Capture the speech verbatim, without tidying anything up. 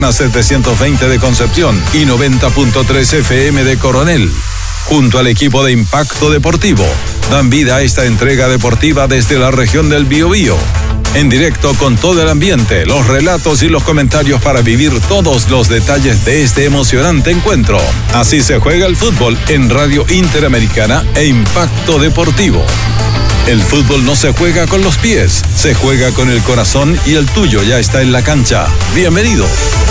setecientos veinte de Concepción y noventa punto tres F M de Coronel. Junto al equipo de Impacto Deportivo, dan vida a esta entrega deportiva desde la región del Biobío. En directo con todo el ambiente, los relatos y los comentarios para vivir todos los detalles de este emocionante encuentro. Así se juega el fútbol en Radio Interamericana e Impacto Deportivo. El fútbol no se juega con los pies, se juega con el corazón y el tuyo ya está en la cancha. Bienvenido.